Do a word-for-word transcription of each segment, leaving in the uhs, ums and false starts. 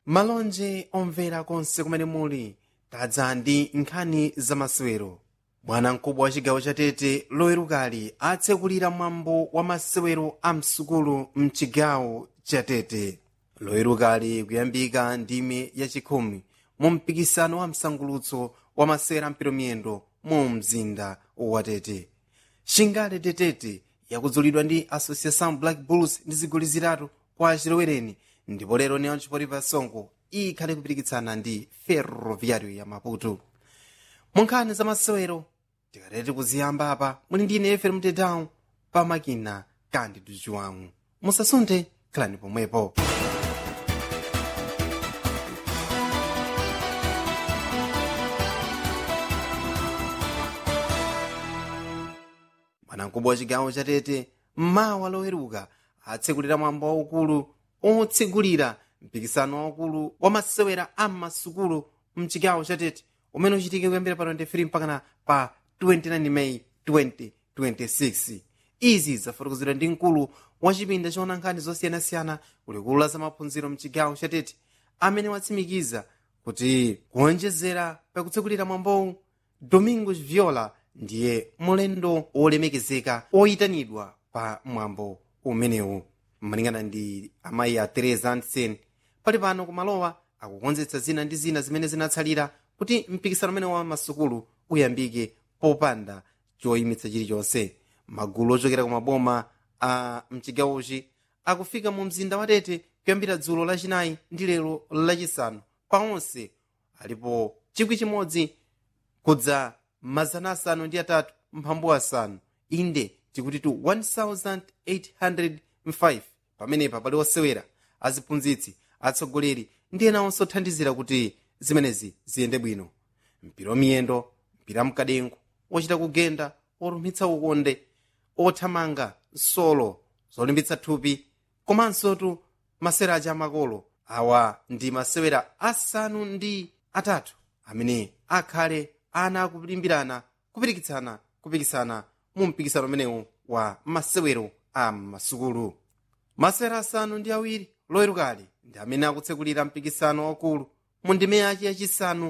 malonje omvera konse kumene muli tadza ndi nkhani zamasewero. bwanamkubwa wa chigawo cha Tete lowerukali atsekulira mwambo wa masewero a msukulu mchigawo cha Tete. lowerukali kuyambika ndime yachikhumi mu mpikisano wa msangulutso wa masewera mpira miyendo mu mzinda wa Tete. Shingale Tete yakudzulidwa ndi Association Black Bulls ndi zigoli zitatu kwa chilowereni, ndipo lero Neon Chipoliva Songo ikhale kupirikitsana ndi Ferroviario ya Maputo. munkhani za masewero tikatete kuziyamba apa muli ndine Efrem Tedown pa makina kandi tuchiwamwe. musasunthe, khalani pomwepo. bwanamkubwa wa chigawo cha Tete mmawa loweruka atsekulira mwambo waukulu otsegulira mpikisano waukulu wa masewera a masukulu mchigawo cha Tete umene uchitike kuyambira pa twenty-three mpakana pa twenty-nine May twenty twenty-six. izi zafotokozedwa ndi mkulu wa chipinda choona nkhani zosiyanasiyana kulikulu la zamaphunziro mchigawo cha Tete, amene watsimikiza kuti kuonjezera pakutsekulira mwambowu Domingos Viola ndiye mulendo wolemekezeka oyitanidwa pa mwambo umenewu. malingana ndi amayi a Teresa Anderson, pali pano kumalowa akukonzetsa zina ndi zina zimene zinatsalira kuti mpikisano umene wa masukulu uyambike popanda choyimitsa chilichonse. magulu ochokera ku maboma a mchigawochi akufika mu mzinda wa Tete kuyambira dzulo lachinayi ndi lero lachisanu, paonse alipo chikwi chimodzi kudza mazana asanu ndi atatu mphambu asanu, inde tikuti tu one thousand eight hundred five. pamenepa pali osewera, aziphunzitsi, atsogoleri ndi ena onse othandizira kuti zimenezi ziyende bwino. mpira wamiyendo, mpira mkadengo, ochita kugenda, otumitsa ukonde, othamanga, solo, zolimbitsa thupi, komanso tu masewera aja amakolo. awa ndi masewera asanu ndi atatu amene akhale ana akulimbirana kupirikitsana kupikisana mu mpikisano umenewu wa masewero a masukulu. masewera asanu ndi awiri lowerukali ndi amene akutsekulira mpikisano wakulu mu ndime yace yachisanu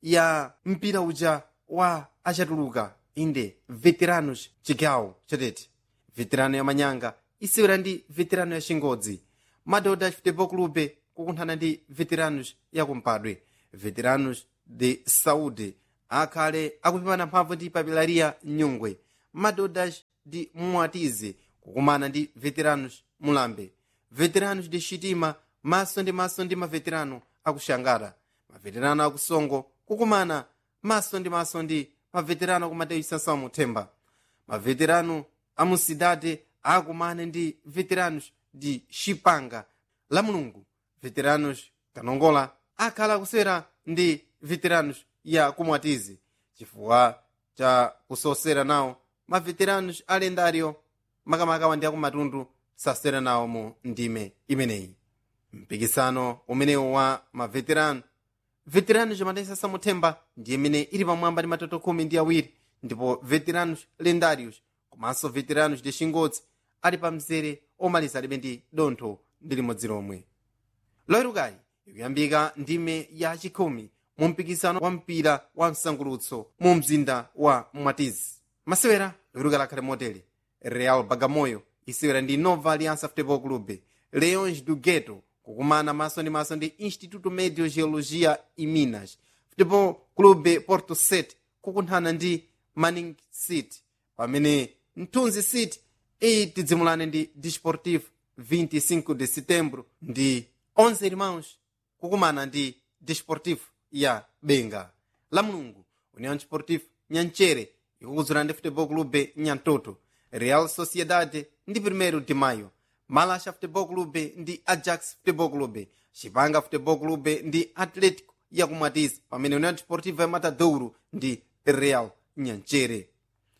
ya mpira uja wa achatuluka, inde veteranos chigawo cha Tete. veterano ya Manyanga isewera ndi veterano ya Chingodzi. Madoda Futebol Clube kukunthana ndi veteranos ya Kumpadwe. veteranos de Saúde akhale akupimana mphamvu ndi Papilaria Nyungwe. Madodas de Muatize kukumana ndi veteranos Mulambe. veteranos de Chitima maso ndi maso ndi maveterano akushangara. maveterano akusongo kukumana maso ndi maso ndi maveterano akumateyu Sansamu Themba. maveterano amusidade akumane ndi veteranos de Chipanga la Mulungu. veteranos Kanongola akhala kusera ndi veteranos ya Kumwatize chifukwa cha kusosera nawo maveteranos alendario makamaka ndi akumatundu sasera nawo mu ndime imeneyi. mpikisano umenewu wa maveterano veteranos amatesa Samuthemba ndi imene ili pamwamba ndi matoto khumi ndi awiri, ndipo veteranos lendarios komanso veteranos de Chingodzi ali pa mzere omaliza alibe ndi dontho ndi limodzi lomwe. lowerukali ikuyambika ndime ya chikhumi mu mpikisano wa mpira wa msangulutso mu mzinda wa Mwatizi. masewera lowerukali akhale motere: Real Bagamoyo isewera ndi Nova Aliança Futebol Clube. Leões do Gueto kukumana maso ndi maso ndi Instituto Medio Geologia e Minas. Futebol Clube Porto Sete kukunthana ndi Manning City, pamene Mthunzi City itidzimulane ndi Desportivo vinte e cinco de setembro ndi onze Irmãos kukumana ndi Desportivo ya Benga. la Mulungu União Desportivo Nyanchere ikukudzulana ndi Futebol Clube Nyantoto. Real Sociedade ndi Primeiro de Maio. Malaxa Futebol Clube ndi Ajax Futebol Clube. Chipanga Futebol Clube ndi Atlético ya Kumwatizi, pamene União Desportiva ya Matadouro ndi Real Nyanchere.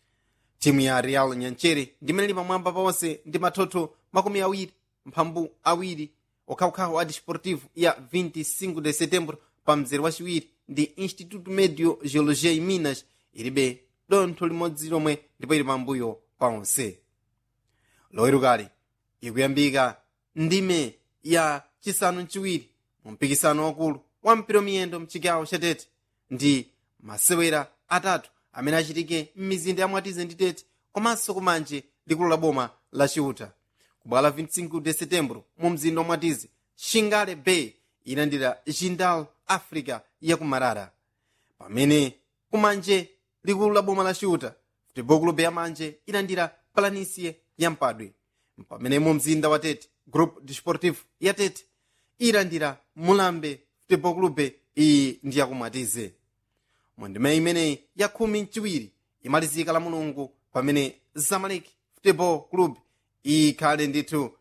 timu ya Real Nyanchere ndimene ili pamwamba ponse ndi matoto makumi awiri mphambu awiri okhaokhawo a Desportivo ya vinte e cinco de setembro pa mzere wachiwiri ndi Instituto Medio Geologia e Minas ilibe dontho limodzi lomwe ndipo ili pambuyo paonse. lowerukali ikuyambika ndime ya chisanu mchiwiri mu mpikisano wakulu wa mpira miyendo mchigawo chatete ndi masewera atatu amene achitike m'mizinda ya Mwatize ndi Tete komanso kumanje likulu la boma la Chiuta. Kubwala vinte e cinco de setembro mu mzinda wa Mwatize, Xingale Bay ilandira Jindal Africa ya kumarara, pamene kumanje likulu la boma la Chiuta Futebol Clube ya manje ilandira Planície ya Mpadwe, pamene mu mzinda wa Tete Grupo Desportivo ya Tete ilandira Mulambe Futebol Clube iyi ndi ya kumwatize. Mwandima imeneyi ya khumi mchiwiri imalizika la mulungu pamene Zamalek Futebol Club ikhale ndithu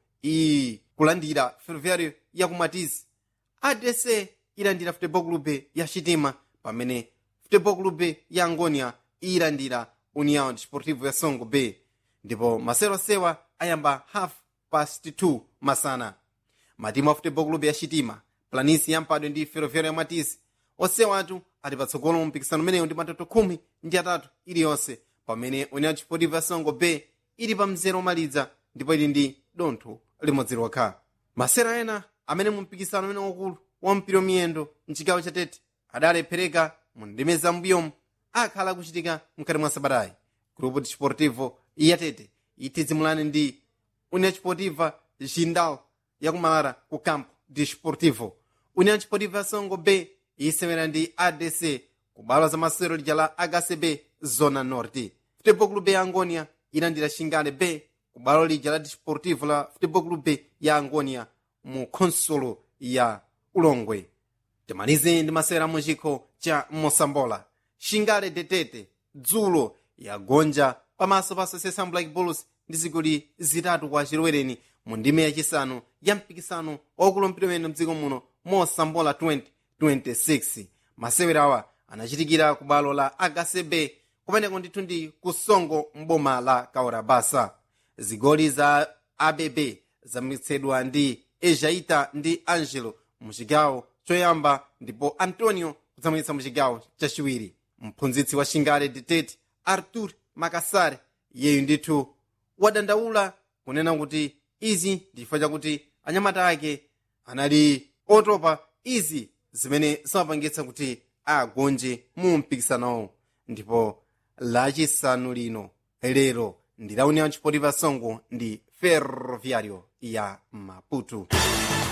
ikulandira Ferroviário ya kumwatize. A D C ilandira Futebol Clube ya Xitima pamene Futebol Clube ya Angônia ilandira União Desportivo ya Songo Bay, ndipo masewero sewa ayamba half past two masana. Matimu a Futebol Clube ya Xitima, Planície ya Mpadwe ndi Ferroviário ya Mwatize onsewa atu ali patsogolo mu mpikisano umenewu ndi matoto khumi ndi atatu iliyonse, pamene União Desportivo ya Songo Bay ili pa mzere omaliza ndipo ili ndi dontho limodzi lokha. Masewera ena amene mu mpikisano umene wakulu wa mpira miyendo mchigawo cha Tete adalephereka mu ndime za mbuyomu akhala kuchitika mkati mwa sabatayi. Grupo Desportivo ya Tete itizimulane ndi União Desportiva Jindal ya kumalara ku Campo Desportivo. União Desportiva ya Songo Bay isewera ndi A D C kubwalo za masewero lija la H C B Zona Norte. Futebol Clube ya Angônia ilandira Xingale Bay kubwalo lija la Desportivo la Futebol Clube ya Angônia mu Consolo ya Ulongwe. Timalize ndi masewera mu chikho cha Mosambola. Xingale de Tete dzulo yagonja pamaso pa Associação Black Bulls ndi zigoli zitatu kwa chilowereni mu ndime yachisanu ya mpikisano wakulu mpira miyendo mdziko muno Mosambola twenty twenty-six. Masewerawa anachitikira ku bwalo la H C B kumeneko ndithu ndi kusongo mboma la Kaurabasa. Zigoli za A B B zamwitsedwa ndi Ejaita ndi Angelo mu chigawo choyamba ndipo Antonio kudzamwitsa mu chigawo chachiwiri. Mphunzitsi wa Xingale de Tete Arthur Makassar yeyu ndithu wadandaula kunena kuti izi ndi chifukwa chakuti anyamata ake anali otopa izi zimene zimapangitsa kuti agonje mu mpikisanowo, ndipo lachisanu lino lero ndi la União Desportiva Songo ndi Ferroviário ya Maputo.